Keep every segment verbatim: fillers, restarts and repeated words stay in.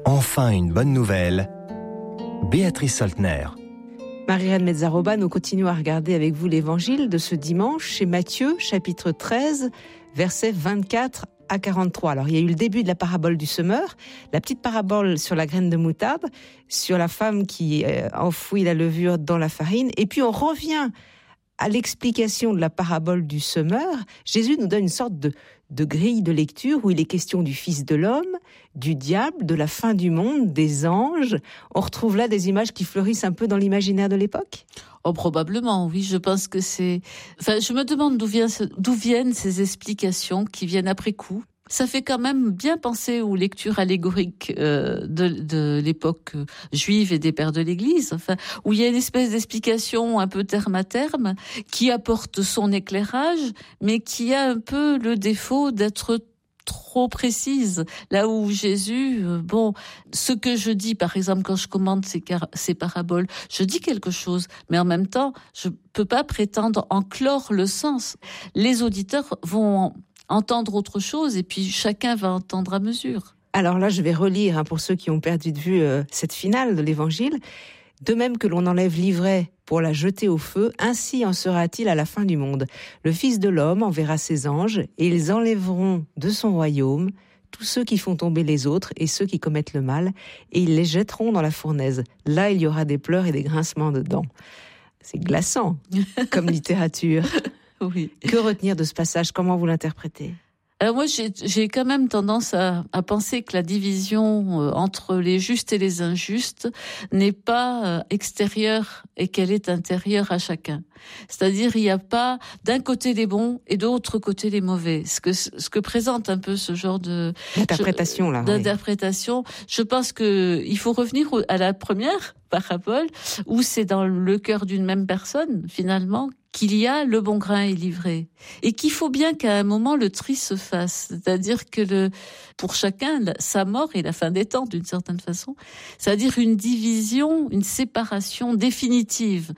Enfin une bonne nouvelle. Béatrice Soltner. Marie-Reine Mezzaroba, nous continuons à regarder avec vous l'évangile de ce dimanche chez Matthieu, chapitre treize, versets vingt-quatre à quarante-trois. Alors, il y a eu le début de la parabole du semeur, la petite parabole sur la graine de moutarde, sur la femme qui euh, enfouit la levure dans la farine, et puis on revient à l'explication de la parabole du semeur. Jésus nous donne une sorte de, de grille de lecture où il est question du Fils de l'homme, du diable, de la fin du monde, des anges. On retrouve là des images qui fleurissent un peu dans l'imaginaire de l'époque ? Oh, probablement, oui. Je pense que c'est... Enfin, je me demande d'où, vient, d'où viennent ces explications qui viennent après coup. Ça fait quand même bien penser aux lectures allégoriques euh, de, de l'époque juive et des pères de l'Église, enfin, où il y a une espèce d'explication un peu terme à terme qui apporte son éclairage, mais qui a un peu le défaut d'être trop précise. Là où Jésus, euh, bon, ce que je dis, par exemple, quand je commente ces, car- ces paraboles, je dis quelque chose, mais en même temps, je peux pas prétendre en clore le sens. Les auditeurs vont entendre autre chose, et puis chacun va entendre à mesure. Alors là, je vais relire, hein, pour ceux qui ont perdu de vue euh, cette finale de l'Évangile. De même que l'on enlève l'ivraie pour la jeter au feu, ainsi en sera-t-il à la fin du monde. Le Fils de l'homme enverra ses anges, et ils enlèveront de son royaume tous ceux qui font tomber les autres et ceux qui commettent le mal, et ils les jetteront dans la fournaise. Là, il y aura des pleurs et des grincements de dents. C'est glaçant comme littérature. Oui. Que retenir de ce passage ? Comment vous l'interprétez ? Alors moi, j'ai, j'ai quand même tendance à, à penser que la division euh, entre les justes et les injustes n'est pas euh, extérieure et qu'elle est intérieure à chacun. C'est-à-dire, il n'y a pas d'un côté les bons et de l'autre côté les mauvais. Ce que, ce que présente un peu ce genre de... L'interprétation, là. D'interprétation. Oui. Je pense que il faut revenir à la première parabole, où c'est dans le cœur d'une même personne, finalement, qu'il y a le bon grain et l'ivraie. Et qu'il faut bien qu'à un moment, le tri se fasse. C'est-à-dire que le, pour chacun, sa mort est la fin des temps, d'une certaine façon. C'est-à-dire une division, une séparation définitive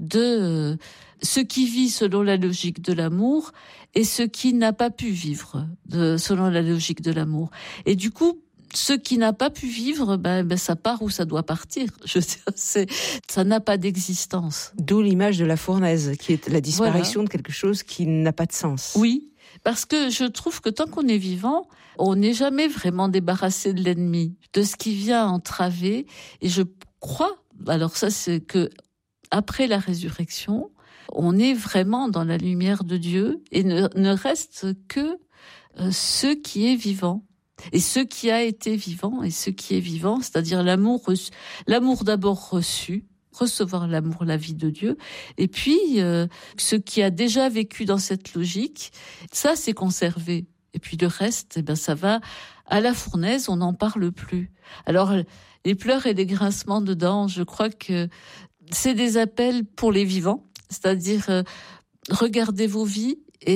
de ce qui vit selon la logique de l'amour et ce qui n'a pas pu vivre de, selon la logique de l'amour. Et du coup, ce qui n'a pas pu vivre, ben, ben ça part où ça doit partir. Je veux dire, c'est, ça n'a pas d'existence. D'où l'image de la fournaise, qui est la disparition voilà. de quelque chose qui n'a pas de sens. Oui, parce que je trouve que tant qu'on est vivant, on n'est jamais vraiment débarrassé de l'ennemi, de ce qui vient entraver. Et je crois, alors ça c'est que après la résurrection, on est vraiment dans la lumière de Dieu et ne, ne reste que euh, ce qui est vivant. Et ce qui a été vivant et ce qui est vivant, c'est-à-dire l'amour reçu, l'amour d'abord reçu, recevoir l'amour, la vie de Dieu, et puis euh, ce qui a déjà vécu dans cette logique, ça c'est conservé. Et puis le reste, eh ben ça va à la fournaise, on n'en parle plus. Alors les pleurs et les grincements de dents, je crois que c'est des appels pour les vivants, c'est-à-dire euh, regardez vos vies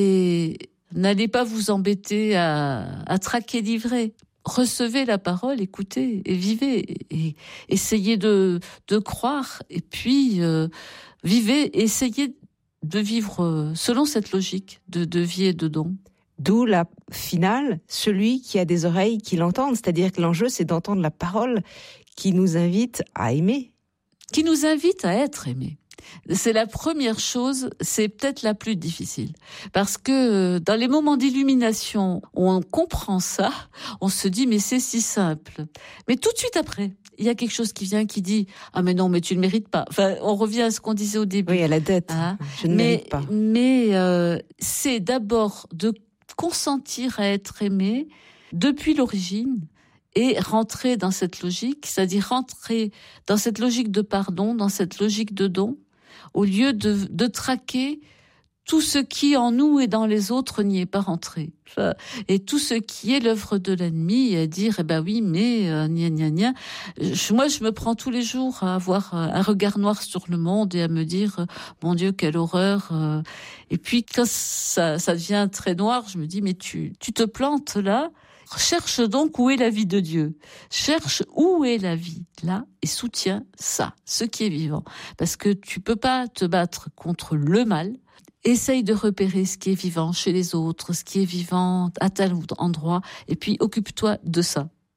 et n'allez pas vous embêter à, à traquer l'ivraie. Recevez la parole, écoutez et vivez. Et, et essayez de, de croire. Et puis, euh, vivez, essayez de vivre selon cette logique de, de vie et de don. D'où la finale, celui qui a des oreilles qui l'entendent. C'est-à-dire que l'enjeu, c'est d'entendre la parole qui nous invite à aimer. Qui nous invite à être aimés. C'est la première chose, c'est peut-être la plus difficile. Parce que dans les moments d'illumination où on comprend ça, on se dit mais c'est si simple. Mais tout de suite après, il y a quelque chose qui vient qui dit « Ah mais non, mais tu ne mérites pas ». Enfin, on revient à ce qu'on disait au début. Oui, à la dette. Hein, je ne mais, mérite pas. Mais euh, c'est d'abord de consentir à être aimé depuis l'origine et rentrer dans cette logique, c'est-à-dire rentrer dans cette logique de pardon, dans cette logique de don, au lieu de, de traquer tout ce qui en nous et dans les autres n'y est pas rentré. Enfin, et tout ce qui est l'œuvre de l'ennemi, et à dire, eh ben oui, mais, euh, gna gna gna. Je, moi, je me prends tous les jours à avoir un regard noir sur le monde et à me dire, euh, mon Dieu, quelle horreur. Euh. Et puis, quand ça, ça devient très noir, je me dis, mais tu, tu te plantes là. Cherche donc où est la vie de Dieu. Cherche où est la vie, là, et soutiens ça, ce qui est vivant. Parce que tu peux pas te battre contre le mal. Essaye de repérer ce qui est vivant chez les autres, ce qui est vivant à tel endroit, et puis occupe-toi de ça.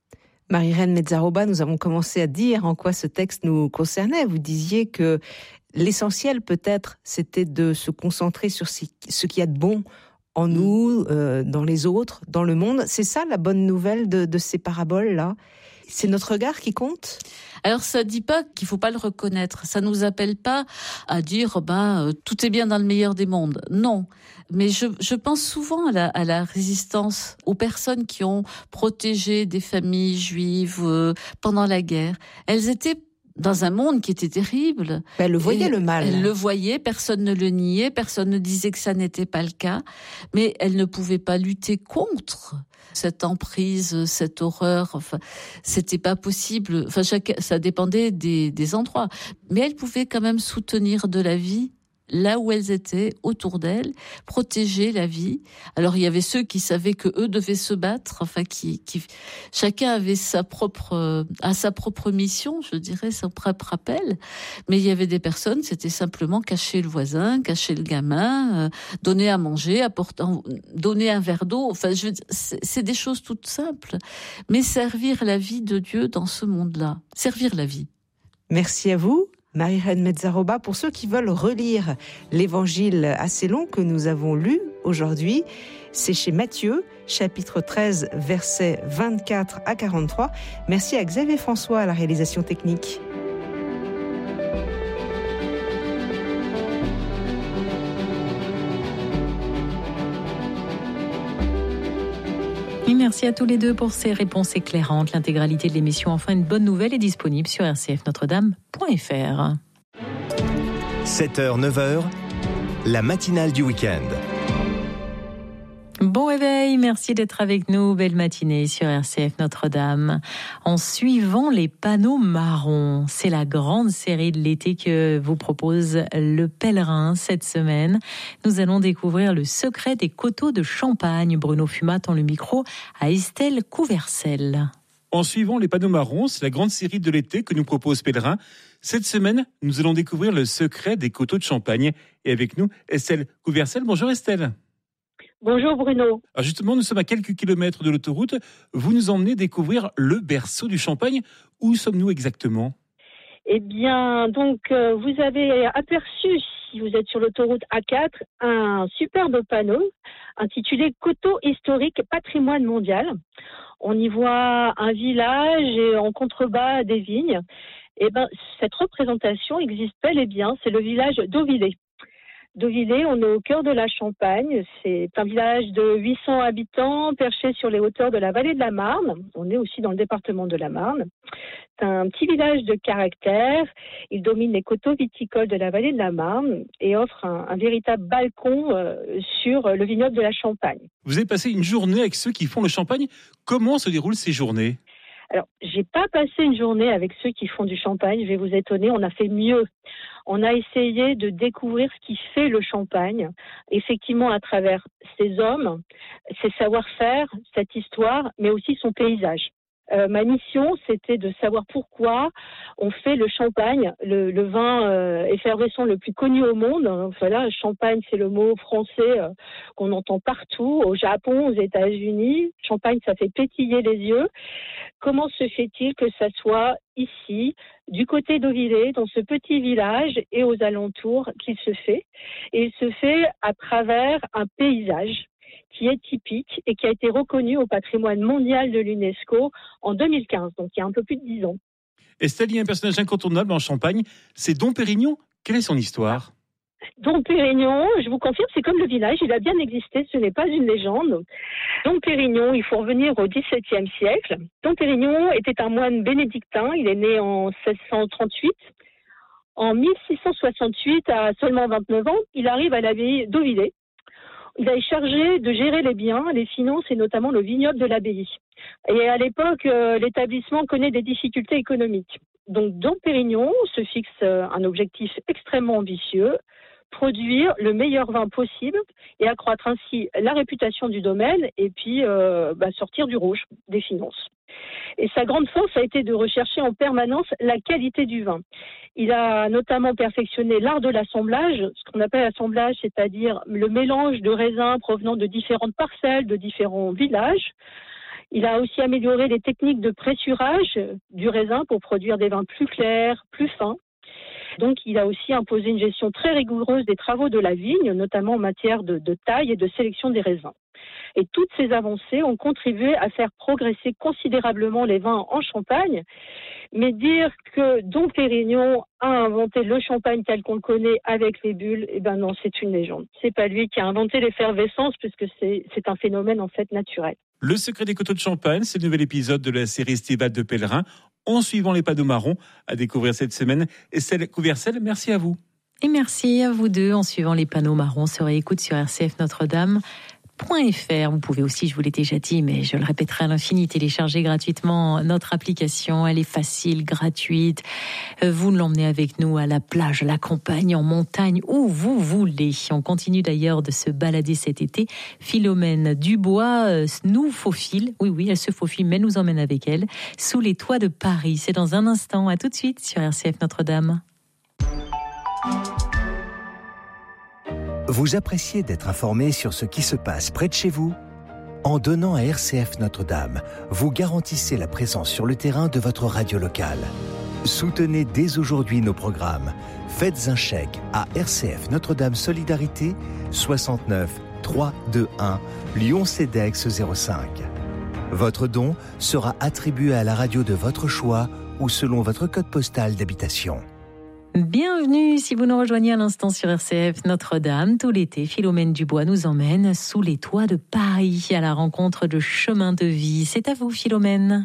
Marie-Reine Mezzaroba, nous avons commencé à dire en quoi ce texte nous concernait. Vous disiez que l'essentiel peut-être, c'était de se concentrer sur ce qu'il y a de bon en nous, euh, dans les autres, dans le monde. C'est ça la bonne nouvelle de, de ces paraboles-là? C'est notre regard qui compte? Alors ça dit pas qu'il faut pas le reconnaître. Ça nous appelle pas à dire bah euh, tout est bien dans le meilleur des mondes. Non, mais je, je pense souvent à la, à la résistance, aux personnes qui ont protégé des familles juives euh, pendant la guerre. Elles étaient dans un monde qui était terrible. Ben, elle le voyait, le mal. Elle le voyait, personne ne le niait, personne ne disait que ça n'était pas le cas, mais elle ne pouvait pas lutter contre cette emprise, cette horreur. Enfin, c'était pas possible. Enfin, chaque, ça dépendait des, des endroits. Mais elle pouvait quand même soutenir de la vie là où elles étaient, autour d'elles, protéger la vie. Alors il y avait ceux qui savaient que eux devaient se battre, enfin qui, qui chacun avait sa propre, à sa propre mission, je dirais, son propre appel. Mais il y avait des personnes, c'était simplement cacher le voisin, cacher le gamin, euh, donner à manger, apporter, donner un verre d'eau. Enfin, je, c'est, c'est des choses toutes simples, mais servir la vie de Dieu dans ce monde-là, servir la vie. Merci à vous. Marie-Reine Mezzaroba, pour ceux qui veulent relire l'évangile assez long que nous avons lu aujourd'hui, c'est chez Matthieu, chapitre treize, versets vingt-quatre à quarante-trois. Merci à Xavier François à la réalisation technique. Et merci à tous les deux pour ces réponses éclairantes. L'intégralité de l'émission Enfin une bonne nouvelle est disponible sur r c f notre dame point f r. sept heures neuf heures, la matinale du week-end. Bon réveil, merci d'être avec nous. Belle matinée sur R C F Notre-Dame. En suivant les panneaux marrons, c'est la grande série de l'été que vous propose Le Pèlerin cette semaine. Nous allons découvrir le secret des coteaux de Champagne. Bruno Fumat tend le micro à Estelle Couvercel. En suivant les panneaux marrons, c'est la grande série de l'été que nous propose Pèlerin. Cette semaine, nous allons découvrir le secret des coteaux de Champagne. Et avec nous, Estelle Couvercel. Bonjour Estelle. Bonjour Bruno. Alors justement, nous sommes à quelques kilomètres de l'autoroute. Vous nous emmenez découvrir le berceau du Champagne. Où sommes-nous exactement ? Eh bien, donc, euh, vous avez aperçu, si vous êtes sur l'autoroute A quatre, un superbe panneau intitulé « Coteaux historiques patrimoine mondial ». On y voit un village et en contrebas des vignes. Eh bien, cette représentation existe bel et bien, c'est le village d'Auvillers. D'Auvillers, on est au cœur de la Champagne. C'est un village de huit cents habitants perché sur les hauteurs de la vallée de la Marne. On est aussi dans le département de la Marne. C'est un petit village de caractère. Il domine les coteaux viticoles de la vallée de la Marne et offre un, un véritable balcon euh, sur le vignoble de la Champagne. Vous avez passé une journée avec ceux qui font le Champagne. Comment se déroulent ces journées ? Alors, j'ai pas passé une journée avec ceux qui font du champagne, je vais vous étonner, on a fait mieux. On a essayé de découvrir ce qui fait le champagne, effectivement à travers ses hommes, ses savoir-faire, cette histoire, mais aussi son paysage. Euh, ma mission, c'était de savoir pourquoi on fait le champagne, le, le vin euh, effervescent le plus connu au monde. Voilà, champagne, c'est le mot français euh, qu'on entend partout, au Japon, aux États-Unis. Champagne, ça fait pétiller les yeux. Comment se fait-il que ça soit ici, du côté d'Auvillers, dans ce petit village et aux alentours, qu'il se fait ? Et il se fait à travers un paysage qui est typique et qui a été reconnu au patrimoine mondial de l'UNESCO en deux mille quinze, donc il y a un peu plus de dix ans. Estelle, il y a un personnage incontournable en Champagne, c'est Dom Pérignon. Quelle est son histoire ? Dom Pérignon, je vous confirme, c'est comme le village, il a bien existé, ce n'est pas une légende. Dom Pérignon, il faut revenir au dix-septième siècle. Dom Pérignon était un moine bénédictin, il est né en seize cent trente-huit. En mille six cent soixante-huit, à seulement vingt-neuf ans, il arrive à l'abbaye d'Auvillers. Il est chargé de gérer les biens, les finances et notamment le vignoble de l'abbaye. Et à l'époque, euh, l'établissement connaît des difficultés économiques. Donc, Dom Pérignon se fixe un objectif extrêmement ambitieux, produire le meilleur vin possible et accroître ainsi la réputation du domaine et puis euh, bah, sortir du rouge des finances. Et sa grande force a été de rechercher en permanence la qualité du vin. Il a notamment perfectionné l'art de l'assemblage, ce qu'on appelle l'assemblage, c'est-à-dire le mélange de raisins provenant de différentes parcelles, de différents villages. Il a aussi amélioré les techniques de pressurage du raisin pour produire des vins plus clairs, plus fins. Donc, il a aussi imposé une gestion très rigoureuse des travaux de la vigne, notamment en matière de, de taille et de sélection des raisins. Et toutes ces avancées ont contribué à faire progresser considérablement les vins en Champagne. Mais dire que Dom Pérignon a inventé le champagne tel qu'on le connaît avec les bulles, eh ben non, c'est une légende. C'est pas lui qui a inventé l'effervescence, puisque c'est, c'est un phénomène en fait naturel. Le secret des coteaux de Champagne, c'est le nouvel épisode de la série estivale de Pèlerin, en suivant les panneaux marrons, à découvrir cette semaine. Estelle Couvercel, merci à vous. Et merci à vous deux, en suivant les panneaux marrons sur écoute sur R C F Notre-Dame. .fr. Vous pouvez aussi, je vous l'ai déjà dit, mais je le répéterai à l'infini, télécharger gratuitement notre application. Elle est facile, gratuite. Vous l'emmenez avec nous à la plage, à la campagne, en montagne, où vous voulez. On continue d'ailleurs de se balader cet été. Philomène Dubois nous faufile. Oui, oui, elle se faufile, mais nous emmène avec elle sous les toits de Paris. C'est dans un instant. À tout de suite sur R C F Notre-Dame. Vous appréciez d'être informé sur ce qui se passe près de chez vous ? En donnant à R C F Notre-Dame, vous garantissez la présence sur le terrain de votre radio locale. Soutenez dès aujourd'hui nos programmes. Faites un chèque à R C F Notre-Dame Solidarité, soixante-neuf trois cent vingt-et-un, Lyon-Cedex zéro cinq. Votre don sera attribué à la radio de votre choix ou selon votre code postal d'habitation. Bienvenue si vous nous rejoignez à l'instant sur R C F Notre-Dame. Tout l'été, Philomène Dubois nous emmène sous les toits de Paris à la rencontre de chemins de vie. C'est à vous, Philomène.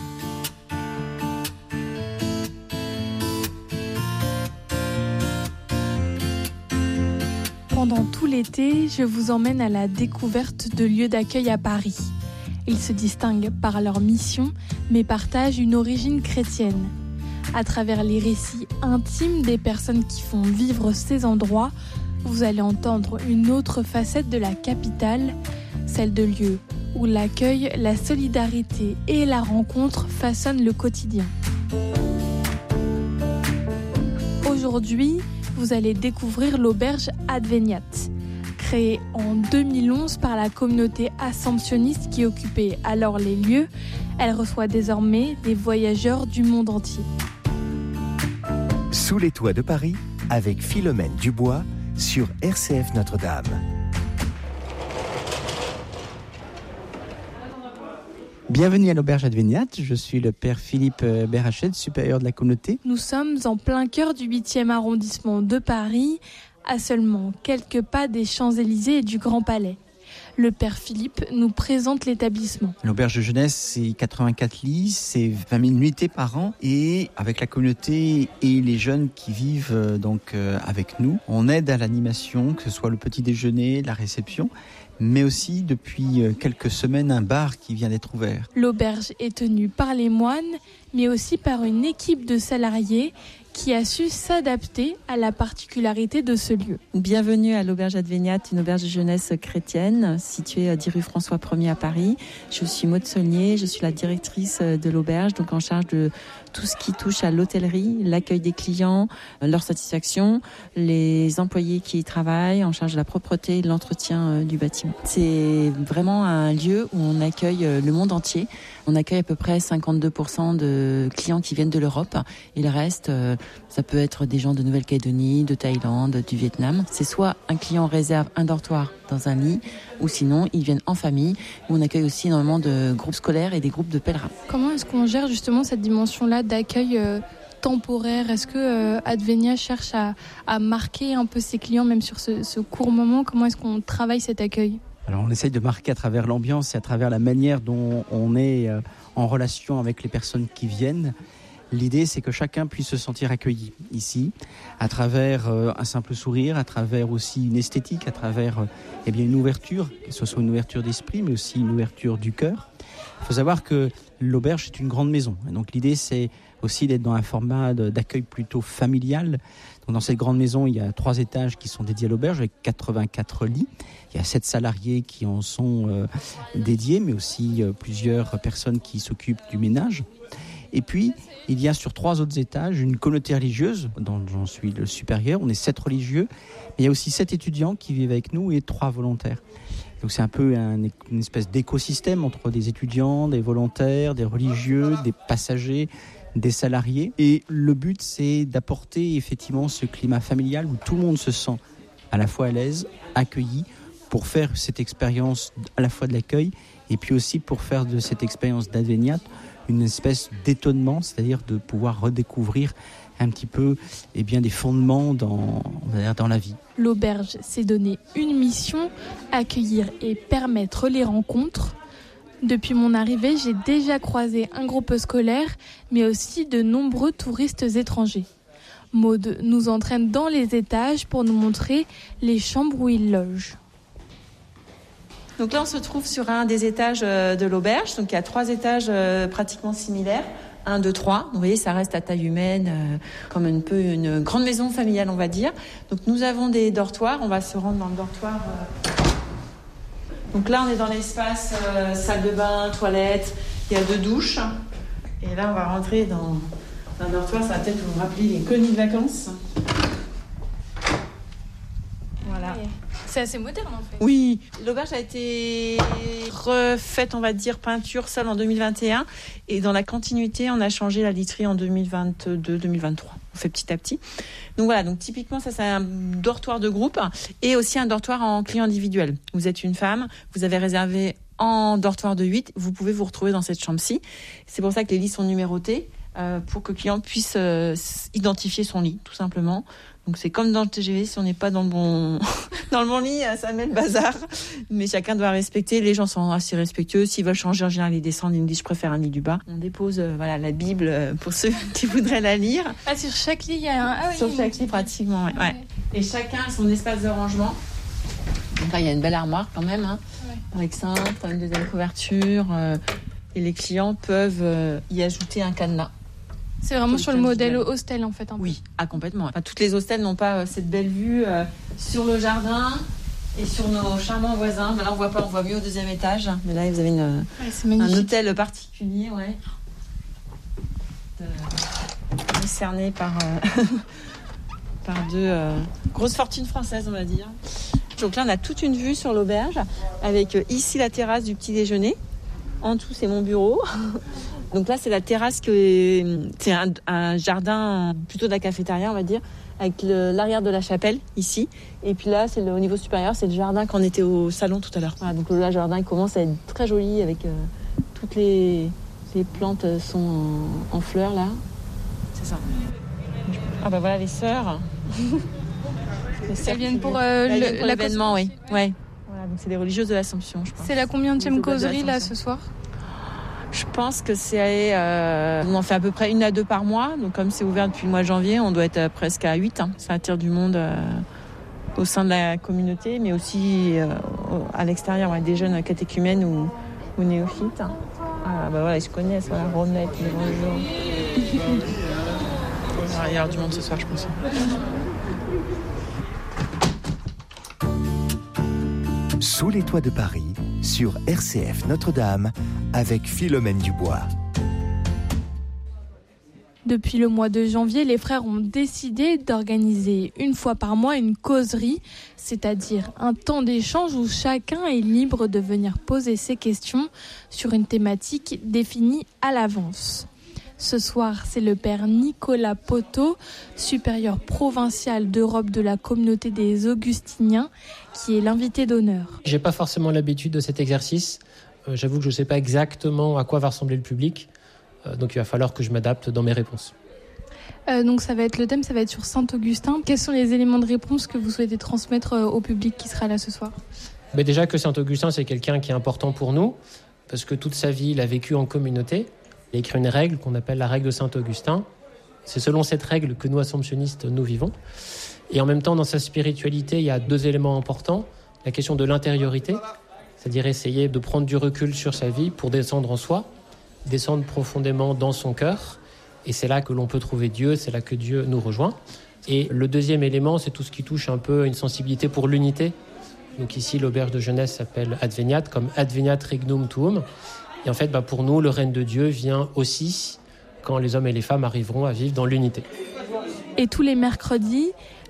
Pendant tout l'été, je vous emmène à la découverte de lieux d'accueil à Paris. Ils se distinguent par leur mission, mais partagent une origine chrétienne. À travers les récits intimes des personnes qui font vivre ces endroits, vous allez entendre une autre facette de la capitale, celle de lieux où l'accueil, la solidarité et la rencontre façonnent le quotidien. Aujourd'hui, vous allez découvrir l'auberge Adveniat. Créée en deux mille onze par la communauté assomptionniste qui occupait alors les lieux, elle reçoit désormais des voyageurs du monde entier. Sous les toits de Paris, avec Philomène Dubois, sur R C F Notre-Dame. Bienvenue à l'auberge Adveniat, je suis le père Philippe Berachet, supérieur de la communauté. Nous sommes en plein cœur du huitième arrondissement de Paris, à seulement quelques pas des Champs-Élysées et du Grand Palais. Le père Philippe nous présente l'établissement. L'auberge de jeunesse, c'est quatre-vingt-quatre lits, c'est vingt mille nuitées par an. Et avec la communauté et les jeunes qui vivent donc avec nous, on aide à l'animation, que ce soit le petit déjeuner, la réception, mais aussi depuis quelques semaines un bar qui vient d'être ouvert. L'auberge est tenue par les moines, mais aussi par une équipe de salariés qui a su s'adapter à la particularité de ce lieu. Bienvenue à l'auberge Adveniat, une auberge de jeunesse chrétienne située à dix rue François premier à Paris. Je suis Maud Saulnier, je suis la directrice de l'auberge, donc en charge de tout ce qui touche à l'hôtellerie, l'accueil des clients, leur satisfaction, les employés qui y travaillent, en charge de la propreté et de l'entretien du bâtiment. C'est vraiment un lieu où on accueille le monde entier. On accueille à peu près cinquante-deux pour cent de clients qui viennent de l'Europe. Et le reste, ça peut être des gens de Nouvelle-Calédonie, de Thaïlande, du Vietnam. C'est soit un client réserve un dortoir dans un lit, ou sinon ils viennent en famille, où on accueille aussi énormément de groupes scolaires et des groupes de pèlerins. Comment est-ce qu'on gère justement cette dimension-là d'accueil euh, temporaire ? Est-ce que euh, Adveniat cherche à, à marquer un peu ses clients, même sur ce, ce court moment ? Comment est-ce qu'on travaille cet accueil ? Alors on essaye de marquer à travers l'ambiance et à travers la manière dont on est euh, en relation avec les personnes qui viennent. L'idée, c'est que chacun puisse se sentir accueilli ici, à travers euh, un simple sourire, à travers aussi une esthétique, à travers euh, eh bien une ouverture, que ce soit une ouverture d'esprit, mais aussi une ouverture du cœur. Il faut savoir que l'auberge est une grande maison. Et donc l'idée, c'est aussi d'être dans un format de, d'accueil plutôt familial. Donc dans cette grande maison, il y a trois étages qui sont dédiés à l'auberge, avec quatre-vingt-quatre lits. Il y a sept salariés qui en sont euh, dédiés, mais aussi euh, plusieurs personnes qui s'occupent du ménage. Et puis, il y a sur trois autres étages une communauté religieuse, dont j'en suis le supérieur. On est sept religieux. Mais il y a aussi sept étudiants qui vivent avec nous et trois volontaires. Donc c'est un peu un, une espèce d'écosystème entre des étudiants, des volontaires, des religieux, des passagers, des salariés. Et le but, c'est d'apporter effectivement ce climat familial où tout le monde se sent à la fois à l'aise, accueilli, pour faire cette expérience à la fois de l'accueil et puis aussi pour faire de cette expérience d'Adveniat une espèce d'étonnement, c'est-à-dire de pouvoir redécouvrir un petit peu eh bien, des fondements dans, on va dire, dans la vie. L'auberge s'est donné une mission, accueillir et permettre les rencontres. Depuis mon arrivée, j'ai déjà croisé un groupe scolaire, mais aussi de nombreux touristes étrangers. Maud nous entraîne dans les étages pour nous montrer les chambres où ils logent. Donc là, on se trouve sur un des étages de l'auberge. Donc il y a trois étages pratiquement similaires. Un, deux, trois. Donc, vous voyez, ça reste à taille humaine, euh, comme un peu une grande maison familiale, on va dire. Donc nous avons des dortoirs. On va se rendre dans le dortoir. Euh... Donc là, on est dans l'espace euh, salle de bain, toilette. Il y a deux douches. Et là, on va rentrer dans, dans un dortoir. Ça va peut-être vous rappeler les colonies de vacances. Voilà. C'est assez moderne en fait. Oui, l'auberge a été refaite, on va dire, peinture seule en deux mille vingt et un. Et dans la continuité, on a changé la literie en deux mille vingt-deux deux mille vingt-trois. On fait petit à petit. Donc voilà, donc typiquement, ça c'est un dortoir de groupe et aussi un dortoir en client individuel. Vous êtes une femme, vous avez réservé en dortoir de huit, vous pouvez vous retrouver dans cette chambre-ci. C'est pour ça que les lits sont numérotés, euh, pour que le client puisse euh, identifier son lit, tout simplement. Donc c'est comme dans le T G V, si on n'est pas dans le bon dans le bon lit, ça met le bazar. Mais chacun doit respecter. Les gens sont assez respectueux. S'ils veulent changer, en général, ils descendent. Ils me disent je préfère un lit du bas. On dépose euh, voilà la Bible euh, pour ceux qui voudraient la lire. Ah, sur chaque lit, il y a un. Ah, oui, sur chaque lit pratiquement. Ouais. Ouais. Et chacun a son espace de rangement. Donc là, il y a une belle armoire quand même, hein, ouais. Avec cintre, une deuxième couverture. Euh, et les clients peuvent euh, y ajouter un cadenas. C'est vraiment sur le modèle hostel en fait. Un oui, ah, complètement. Enfin, toutes les hostels n'ont pas euh, cette belle vue euh, sur le jardin et sur nos charmants voisins. Mais là, on voit pas, on voit mieux au deuxième étage. Mais là, vous avez une, ouais, un hôtel particulier, ouais, de, décerné par euh, par deux euh, grosses fortunes françaises, on va dire. Donc là, on a toute une vue sur l'auberge avec euh, ici la terrasse du petit déjeuner. En dessous, c'est mon bureau. Donc là, c'est la terrasse, que c'est un, un jardin plutôt de la cafétéria, on va dire, avec le, l'arrière de la chapelle, ici. Et puis là, c'est le, au niveau supérieur, c'est le jardin quand on était au salon tout à l'heure. Voilà, donc le jardin il commence à être très joli, avec euh, toutes les, les plantes sont en, en fleurs, là. C'est ça. Ah bah voilà, les sœurs. les sœurs Elles viennent pour, euh, viennent le, pour la l'événement, oui. Ouais. Voilà, donc c'est les religieuses de l'Assomption, je pense. C'est la combienième causerie, là, ce soir ? Je pense que c'est... Euh, on en fait à peu près une à deux par mois. Donc comme c'est ouvert depuis le mois de janvier, on doit être presque à huit. Hein. Ça attire du monde euh, au sein de la communauté, mais aussi euh, à l'extérieur, ouais, des jeunes catéchumènes ou, ou néophytes. Ah bah voilà, ils se connaissent, voilà, Romette, les bonjours. Il y aura du monde ce soir, je pense. Sous les toits de Paris, sur R C F Notre-Dame, avec Philomène Dubois. Depuis le mois de janvier, les frères ont décidé d'organiser une fois par mois une causerie, c'est-à-dire un temps d'échange où chacun est libre de venir poser ses questions sur une thématique définie à l'avance. Ce soir, c'est le père Nicolas Poteau, supérieur provincial d'Europe de la communauté des Augustiniens, qui est l'invité d'honneur. J'ai pas forcément l'habitude de cet exercice. Euh, j'avoue que je sais pas exactement à quoi va ressembler le public. Euh, donc il va falloir que je m'adapte dans mes réponses. Euh, donc ça va être le thème, ça va être sur Saint-Augustin. Quels sont les éléments de réponse que vous souhaitez transmettre euh, au public qui sera là ce soir ? Mais déjà que Saint-Augustin, c'est quelqu'un qui est important pour nous, parce que toute sa vie, il a vécu en communauté. Il a écrit une règle qu'on appelle la règle de Saint-Augustin. C'est selon cette règle que nous, assomptionnistes, nous vivons. Et en même temps, dans sa spiritualité, il y a deux éléments importants. La question de l'intériorité, c'est-à-dire essayer de prendre du recul sur sa vie pour descendre en soi, descendre profondément dans son cœur. Et c'est là que l'on peut trouver Dieu, c'est là que Dieu nous rejoint. Et le deuxième élément, c'est tout ce qui touche un peu une sensibilité pour l'unité. Donc ici, l'auberge de jeunesse s'appelle Adveniat, comme Adveniat Regnum Tuum. Et en fait, bah pour nous, le règne de Dieu vient aussi quand les hommes et les femmes arriveront à vivre dans l'unité. Et tous les mercredis,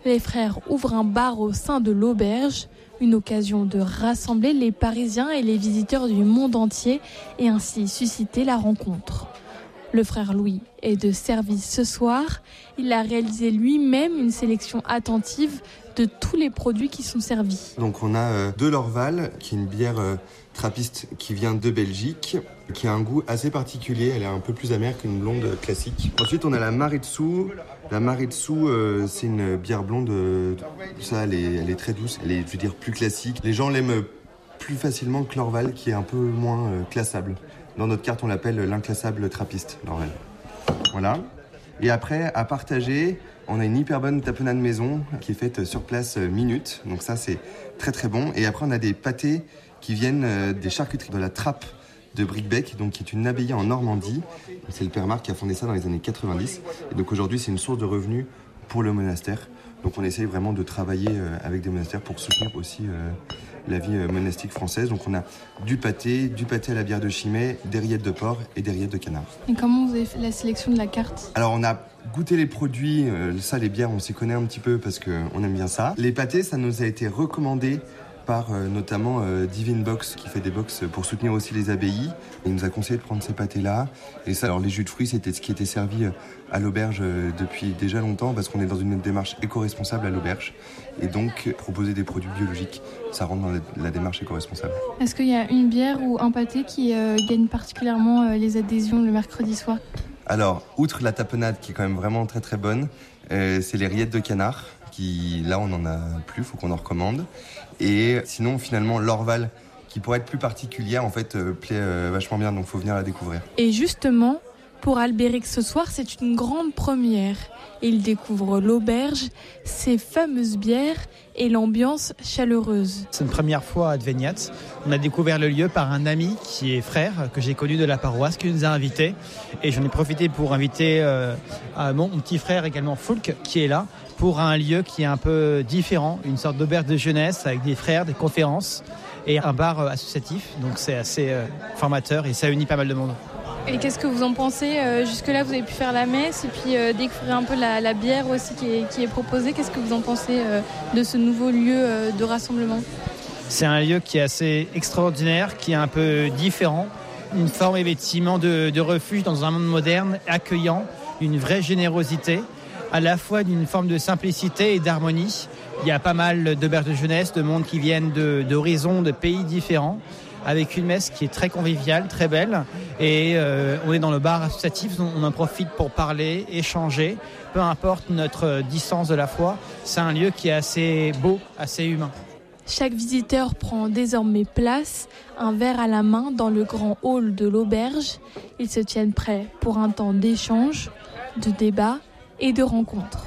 les frères ouvrent un bar au sein de l'auberge, une occasion de rassembler les Parisiens et les visiteurs du monde entier et ainsi susciter la rencontre. Le frère Louis est de service ce soir. Il a réalisé lui-même une sélection attentive de tous les produits qui sont servis. Donc on a euh, de l'Orval, qui est une bière euh, trappiste qui vient de Belgique, qui a un goût assez particulier. Elle est un peu plus amère qu'une blonde classique. Ensuite on a la Maritsu. La Maritsu, euh, c'est une bière blonde. Euh, ça, elle est, elle est très douce. Elle est, je veux dire, plus classique. Les gens l'aiment plus facilement que l'Orval, qui est un peu moins euh, classable. Dans notre carte, on l'appelle l'inclassable trappiste, l'Orval. Voilà. Et après, à partager, on a une hyper bonne tapenade maison qui est faite sur place minute. Donc ça, c'est très très bon. Et après, on a des pâtés qui viennent des charcuteries de la Trappe de Bricbec, donc qui est une abbaye en Normandie. C'est le père Marc qui a fondé ça dans les années quatre-vingt-dix. Et donc aujourd'hui, c'est une source de revenus pour le monastère. Donc on essaye vraiment de travailler avec des monastères pour soutenir aussi euh, la vie monastique française. Donc on a du pâté, du pâté à la bière de Chimay, des rillettes de porc et des rillettes de canard. Et comment vous avez fait la sélection de la carte ? Alors on a goûté les produits, euh, ça les bières on s'y connaît un petit peu parce qu'on aime bien ça. Les pâtés, ça nous a été recommandé par euh, notamment euh, Divine Box qui fait des box pour soutenir aussi les abbayes. Il nous a conseillé de prendre ces pâtés-là. Et ça, alors les jus de fruits, c'était ce qui était servi euh, à l'auberge euh, depuis déjà longtemps parce qu'on est dans une démarche éco-responsable à l'auberge. Et donc, proposer des produits biologiques, ça rentre dans la, la démarche éco-responsable. Est-ce qu'il y a une bière ou un pâté qui euh, gagne particulièrement euh, les adhésions le mercredi soir ? Alors, outre la tapenade qui est quand même vraiment très très bonne, euh, c'est les rillettes de canard. Qui, là, on n'en a plus, il faut qu'on en recommande. Et sinon, finalement, l'Orval, qui pourrait être plus particulière, en fait, euh, plaît euh, vachement bien, donc il faut venir la découvrir. Et justement, pour Albéric ce soir, c'est une grande première. Il découvre l'auberge, ses fameuses bières et l'ambiance chaleureuse. C'est une première fois à Dveniat. On a découvert le lieu par un ami qui est frère, que j'ai connu de la paroisse, qui nous a invités. Et j'en ai profité pour inviter euh, mon, mon petit frère également, Foulk, qui est là, pour un lieu qui est un peu différent, une sorte d'auberge de jeunesse avec des frères, des conférences et un bar associatif. Donc c'est assez euh, formateur et ça unit pas mal de monde. Et qu'est-ce que vous en pensez ? euh, Jusque-là, vous avez pu faire la messe et puis euh, découvrir un peu la, la bière aussi qui est, qui est proposée. Qu'est-ce que vous en pensez euh, de ce nouveau lieu euh, de rassemblement ? C'est un lieu qui est assez extraordinaire, qui est un peu différent. Une forme effectivement de, de refuge dans un monde moderne, accueillant, une vraie générosité, à la fois d'une forme de simplicité et d'harmonie. Il y a pas mal d'auberges de jeunesse, de monde qui viennent de, d'horizons, de pays différents, avec une messe qui est très conviviale, très belle. Et euh, on est dans le bar associatif, on en profite pour parler, échanger, peu importe notre distance de la foi. C'est un lieu qui est assez beau, assez humain. Chaque visiteur prend désormais place, un verre à la main dans le grand hall de l'auberge. Ils se tiennent prêts pour un temps d'échange, de débat et de rencontres.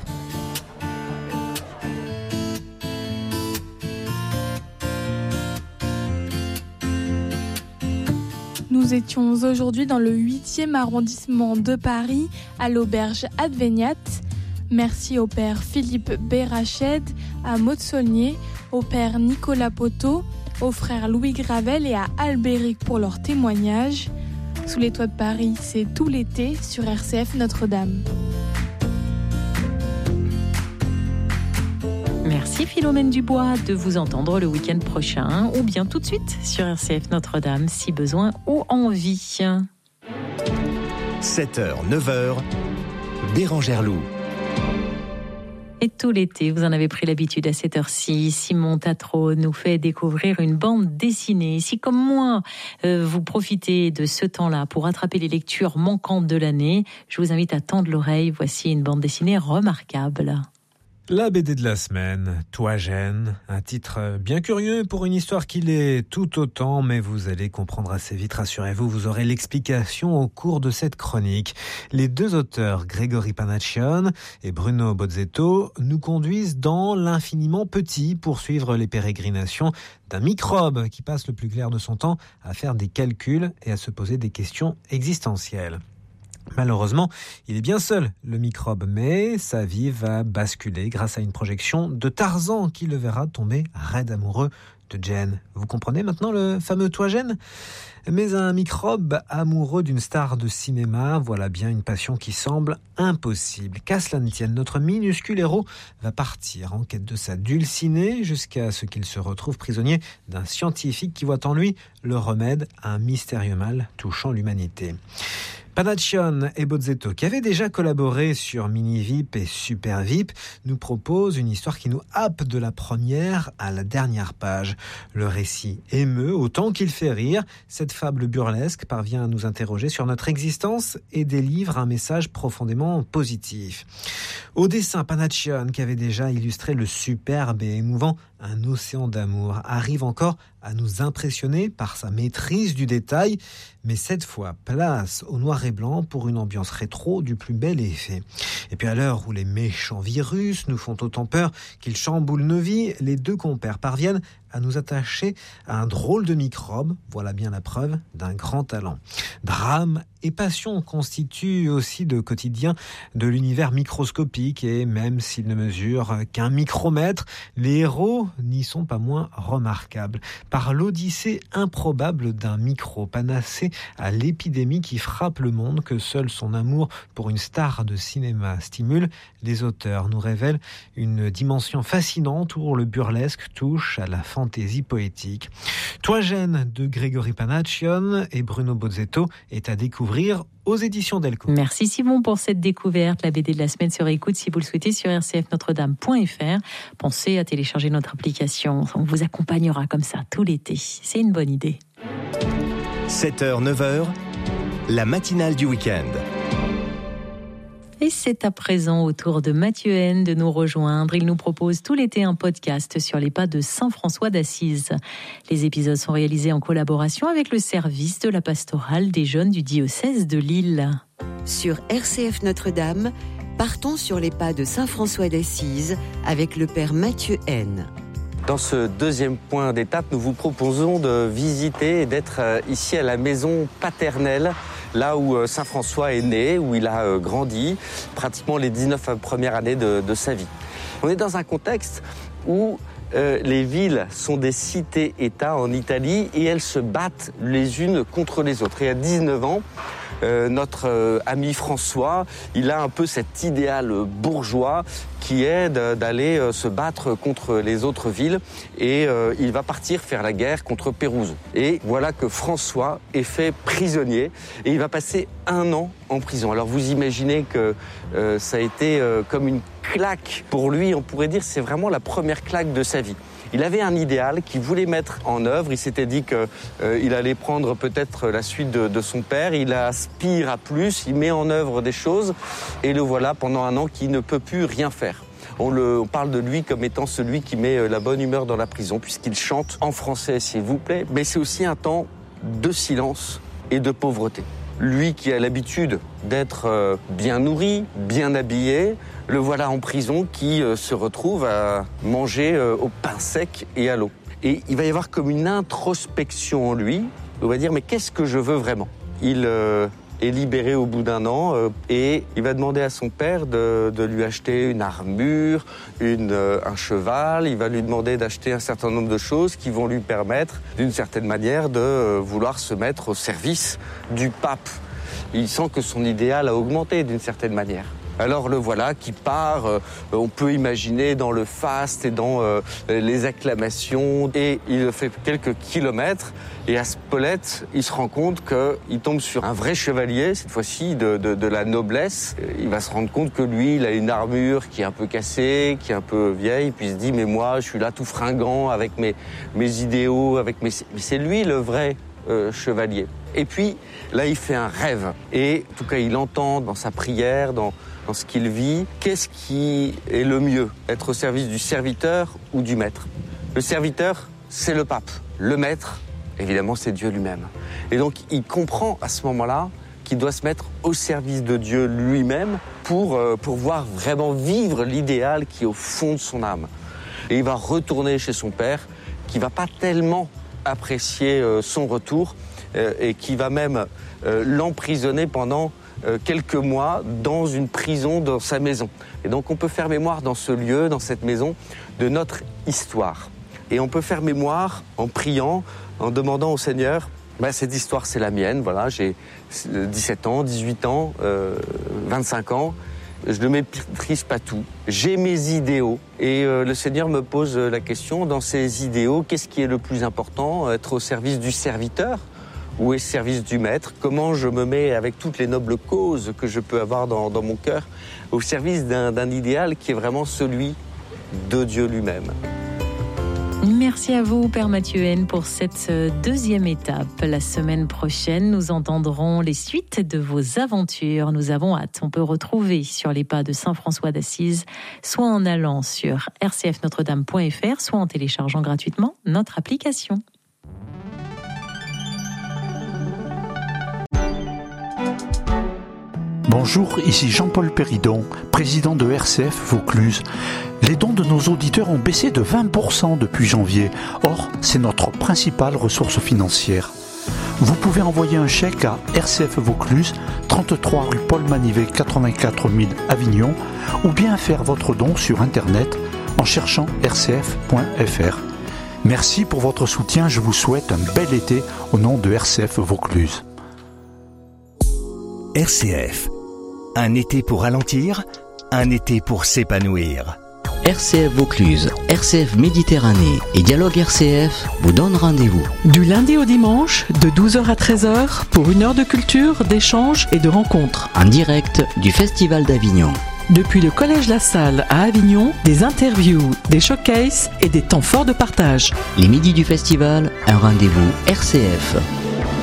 Nous étions aujourd'hui dans le huitième arrondissement de Paris, à l'auberge Adveniat. Merci au père Philippe Bérached, à Maud Saulnier, au père Nicolas Poteau, au frère Louis Gravel et à Albéric pour leur témoignage. Sous les toits de Paris, c'est tout l'été sur R C F Notre-Dame. Merci Philomène Dubois, de vous entendre le week-end prochain ou bien tout de suite sur R C F Notre-Dame si besoin ou envie. sept heures, neuf heures, Bérangère Loup. Et tout l'été, vous en avez pris l'habitude à cette heure-ci, Simon Tatro nous fait découvrir une bande dessinée. Si comme moi, euh, vous profitez de ce temps-là pour rattraper les lectures manquantes de l'année, je vous invite à tendre l'oreille. Voici une bande dessinée remarquable. La B D de la semaine, Toi Gêne, un titre bien curieux pour une histoire qui l'est tout autant, mais vous allez comprendre assez vite, rassurez-vous, vous aurez l'explication au cours de cette chronique. Les deux auteurs, Grégory Panaccione et Bruno Bozzetto, nous conduisent dans l'infiniment petit pour suivre les pérégrinations d'un microbe qui passe le plus clair de son temps à faire des calculs et à se poser des questions existentielles. Malheureusement, il est bien seul, le microbe, mais sa vie va basculer grâce à une projection de Tarzan qui le verra tomber raide amoureux de Jen. Vous comprenez maintenant le fameux Toi Jen ? Mais un microbe amoureux d'une star de cinéma, voilà bien une passion qui semble impossible. Qu'à cela ne tienne, notre minuscule héros va partir en quête de sa dulcinée jusqu'à ce qu'il se retrouve prisonnier d'un scientifique qui voit en lui le remède à un mystérieux mal touchant l'humanité. Panaccione et Bozzetto, qui avaient déjà collaboré sur Mini V I P et Super V I P, nous proposent une histoire qui nous happe de la première à la dernière page. Le récit émeut autant qu'il fait rire. Cette fable burlesque parvient à nous interroger sur notre existence et délivre un message profondément positif. Au dessin, Panaccione, qui avait déjà illustré le superbe et émouvant Un océan d'amour, arrive encore à nous impressionner par sa maîtrise du détail, mais cette fois, place au noir et blanc pour une ambiance rétro du plus bel effet. Et puis à l'heure où les méchants virus nous font autant peur qu'ils chamboulent nos vies, les deux compères parviennent à nous attacher à un drôle de microbe, voilà bien la preuve d'un grand talent. Drame et passion constituent aussi le quotidien de l'univers microscopique et même s'ils ne mesurent qu'un micromètre, les héros n'y sont pas moins remarquables. Par l'odyssée improbable d'un micro panacée à l'épidémie qui frappe le monde que seul son amour pour une star de cinéma stimule, les auteurs nous révèlent une dimension fascinante où le burlesque touche à la fantaisie poétique. Toi Jen de Grégory Panaccione et Bruno Bozzetto est à découvrir aux éditions Delcourt. Merci Simon pour cette découverte. La B D de la semaine sur écoute si vous le souhaitez sur r c f notre dame point f r. Pensez à télécharger notre application. On vous accompagnera comme ça tout l'été. C'est une bonne idée. sept heures neuf heures, la matinale du week-end. Et c'est à présent au tour de Mathieu N de nous rejoindre. Il nous propose tout l'été un podcast sur les pas de Saint François d'Assise. Les épisodes sont réalisés en collaboration avec le service de la pastorale des jeunes du diocèse de Lille. Sur R C F Notre-Dame, partons sur les pas de Saint François d'Assise avec le père Mathieu N. Dans ce deuxième point d'étape, nous vous proposons de visiter et d'être ici à la maison paternelle, là où Saint François est né, où il a grandi, pratiquement les dix-neuf premières années de, de sa vie. On est dans un contexte où euh, les villes sont des cités-États en Italie et elles se battent les unes contre les autres. Et à dix-neuf ans, Euh, notre euh, ami François, il a un peu cet idéal bourgeois qui est de, d'aller euh, se battre contre les autres villes et euh, il va partir faire la guerre contre Pérouse. Et voilà que François est fait prisonnier et il va passer un an en prison. Alors vous imaginez que euh, ça a été euh, comme une claque pour lui, on pourrait dire c'est vraiment la première claque de sa vie. Il avait un idéal qu'il voulait mettre en œuvre. Il s'était dit qu'il euh, allait prendre peut-être la suite de, de son père. Il aspire à plus, il met en œuvre des choses. Et le voilà pendant un an qui ne peut plus rien faire. On, le, on parle de lui comme étant celui qui met la bonne humeur dans la prison, puisqu'il chante en français, s'il vous plaît. Mais c'est aussi un temps de silence et de pauvreté. Lui qui a l'habitude d'être bien nourri, bien habillé, le voilà en prison qui se retrouve à manger au pain sec et à l'eau. Et il va y avoir comme une introspection en lui. On va dire, mais qu'est-ce que je veux vraiment ? Il euh, est libéré au bout d'un an euh, et il va demander à son père de, de lui acheter une armure, une, euh, un cheval. Il va lui demander d'acheter un certain nombre de choses qui vont lui permettre, d'une certaine manière, de euh, vouloir se mettre au service du pape. Il sent que son idéal a augmenté d'une certaine manière. Alors le voilà qui part, euh, on peut imaginer dans le faste et dans euh, les acclamations. Et il fait quelques kilomètres et à Spolète, il se rend compte qu'il tombe sur un vrai chevalier, cette fois-ci de, de, de la noblesse. Il va se rendre compte que lui, il a une armure qui est un peu cassée, qui est un peu vieille. Puis il se dit, mais moi, je suis là tout fringant avec mes, mes idéaux, avec mes... Mais c'est lui le vrai euh, chevalier. Et puis, là, il fait un rêve. Et en tout cas, il entend dans sa prière, dans... dans ce qu'il vit, qu'est-ce qui est le mieux ? Être au service du serviteur ou du maître ? Le serviteur, c'est le pape. Le maître, évidemment, c'est Dieu lui-même. Et donc, il comprend à ce moment-là qu'il doit se mettre au service de Dieu lui-même pour euh, pouvoir vraiment vivre l'idéal qui est au fond de son âme. Et il va retourner chez son père, qui ne va pas tellement apprécier euh, son retour euh, et qui va même euh, l'emprisonner pendant Euh, quelques mois dans une prison dans sa maison. Et donc on peut faire mémoire dans ce lieu, dans cette maison, de notre histoire. Et on peut faire mémoire en priant, en demandant au Seigneur, bah, cette histoire c'est la mienne, voilà, j'ai dix-sept ans, dix-huit ans, euh, vingt-cinq ans, je ne maîtrise pas tout, j'ai mes idéaux et euh, le Seigneur me pose la question, dans ces idéaux, qu'est-ce qui est le plus important, être au service du serviteur ou au service du maître, comment je me mets avec toutes les nobles causes que je peux avoir dans, dans mon cœur, au service d'un, d'un idéal qui est vraiment celui de Dieu lui-même. Merci à vous, Père Mathieu Haine, pour cette deuxième étape. La semaine prochaine, nous entendrons les suites de vos aventures. Nous avons hâte. On peut retrouver sur les pas de Saint François d'Assise, soit en allant sur r c f notre dame point f r, soit en téléchargeant gratuitement notre application. Bonjour, ici Jean-Paul Péridon, président de R C F Vaucluse. Les dons de nos auditeurs ont baissé de vingt pour cent depuis janvier. Or, c'est notre principale ressource financière. Vous pouvez envoyer un chèque à R C F Vaucluse, trente-trois rue Paul Manivet, quatre-vingt-quatre mille Avignon, ou bien faire votre don sur Internet en cherchant r c f point f r. Merci pour votre soutien, je vous souhaite un bel été au nom de R C F Vaucluse. R C F. Un été pour ralentir, un été pour s'épanouir. R C F Vaucluse, R C F Méditerranée et Dialogue R C F vous donnent rendez-vous. Du lundi au dimanche, de douze heures à treize heures, pour une heure de culture, d'échange et de rencontres. En direct du Festival d'Avignon. Depuis le Collège La Salle à Avignon, des interviews, des showcases et des temps forts de partage. Les midis du festival, un rendez-vous R C F.